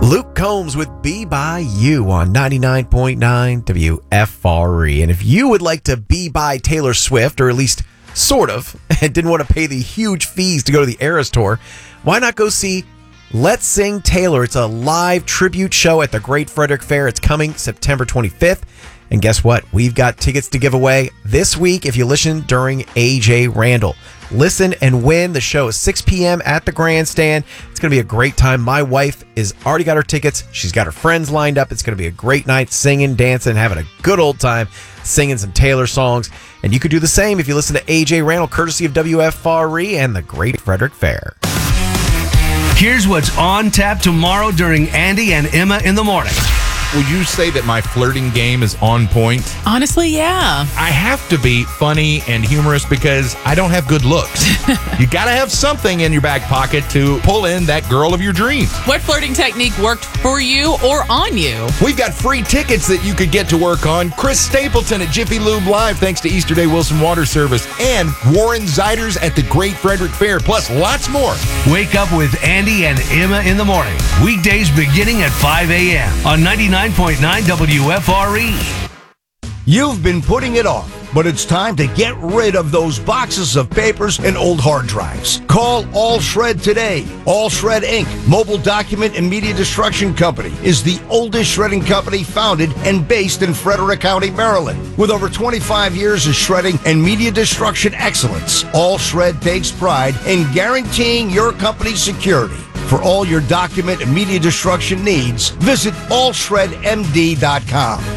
Luke Combs with Be By You on 99.9 WFRE. And if you would like to be by Taylor Swift, or at least sort of, and didn't want to pay the huge fees to go to the Eras Tour, why not go see Let's Sing Taylor? It's a live tribute show at the Great Frederick Fair. It's coming September 25th. And guess what? We've got tickets to give away this week if you listen during AJ Randall. Listen and win. The show is 6 p.m. at the Grandstand. It's going to be a great time. My wife has already got her tickets. She's got her friends lined up. It's going to be a great night singing, dancing, having a good old time singing some Taylor songs. And you could do the same if you listen to AJ Randall, courtesy of WFRE and the Great Frederick Fair. Here's what's on tap tomorrow during Andy and Emma in the Morning. Would you say that my flirting game is on point? Honestly, yeah. I have to be funny and humorous because I don't have good looks. You got to have something in your back pocket to pull in that girl of your dreams. What flirting technique worked for you or on you? We've got free tickets that you could get to work on. Chris Stapleton at Jiffy Lube Live, thanks to Easter Day Wilson Water Service, and Warren Zeiders at the Great Frederick Fair, plus lots more. Wake up with Andy and Emma in the Morning. Weekdays beginning at 5 a.m. on 99.9 WFRE. You've been putting it off, but it's time to get rid of those boxes of papers and old hard drives. Call All Shred today. All Shred Inc., mobile document and media destruction company, is the oldest shredding company founded and based in Frederick County, Maryland. With over 25 years of shredding and media destruction excellence, All Shred takes pride in guaranteeing your company's security. For all your document and media destruction needs, visit allshredmd.com.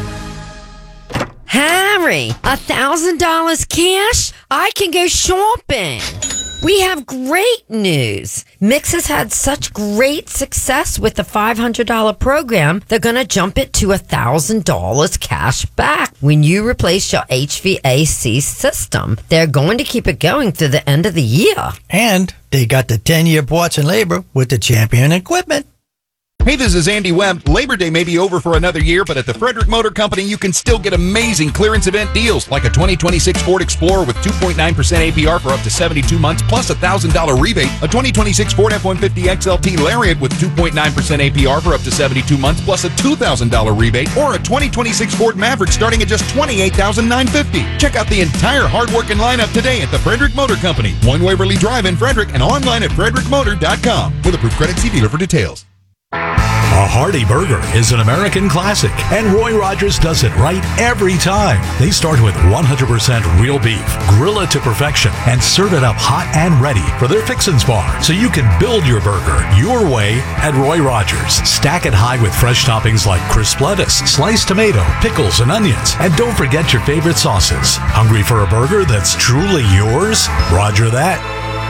Harry, $1,000 cash? I can go shopping. We have great news. Mix has had such great success with the $500 program, they're going to jump it to $1,000 cash back when you replace your HVAC system. They're going to keep it going through the end of the year. And they got the 10-year parts and labor with the Champion equipment. Hey, this is Andy Webb. Labor Day may be over for another year, but at the Frederick Motor Company, you can still get amazing clearance event deals, like a 2026 Ford Explorer with 2.9% APR for up to 72 months, plus a $1,000 rebate, a 2026 Ford F-150 XLT Lariat with 2.9% APR for up to 72 months, plus a $2,000 rebate, or a 2026 Ford Maverick starting at just $28,950. Check out the entire hard-working lineup today at the Frederick Motor Company, 1 Waverly Drive in Frederick, and online at frederickmotor.com. With approved credit, see dealer for details. A hearty burger is an American classic, and Roy Rogers does it right every time. They start with 100% real beef, grill it to perfection, and serve it up hot and ready for their Fixins Bar, so you can build your burger your way at Roy Rogers. Stack it high with fresh toppings like crisp lettuce, sliced tomato, pickles, and onions. And don't forget your favorite sauces. Hungry for a burger that's truly yours? Roger that.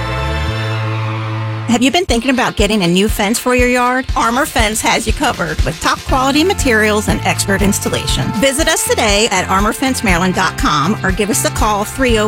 Have you been thinking about getting a new fence for your yard? Armor Fence has you covered with top quality materials and expert installation. Visit us today at armorfencemaryland.com or give us a call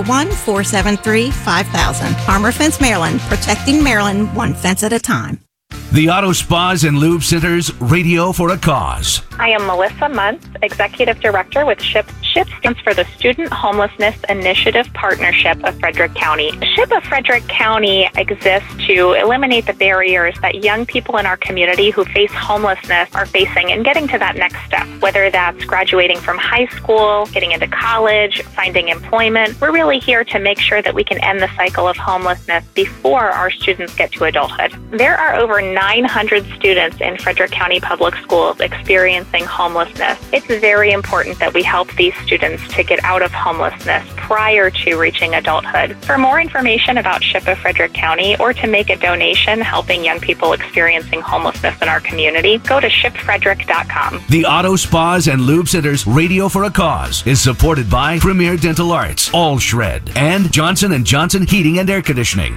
301-473-5000. Armor Fence Maryland, protecting Maryland one fence at a time. The Auto Spas and Lube Centers, Radio for a Cause. I am Melissa Muntz, Executive Director with SHIP. SHIP stands for the Student Homelessness Initiative Partnership of Frederick County. SHIP of Frederick County exists to eliminate the barriers that young people in our community who face homelessness are facing in getting to that next step, whether that's graduating from high school, getting into college, finding employment. We're really here to make sure that we can end the cycle of homelessness before our students get to adulthood. There are over 900 students in Frederick County Public Schools experiencing homelessness. It's very important that we help these students to get out of homelessness prior to reaching adulthood. For more information about SHIP of Frederick County or to make a donation helping young people experiencing homelessness in our community, go to shipfrederick.com. The Auto Spas and Lube Centers, Radio for a Cause is supported by Premier Dental Arts, All Shred, and Johnson & Johnson Heating and Air Conditioning.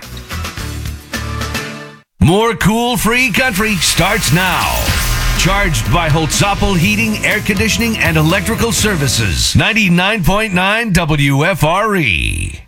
More cool free country starts now. Charged by Holtzapfel Heating, Air Conditioning, and Electrical Services. 99.9 WFRE.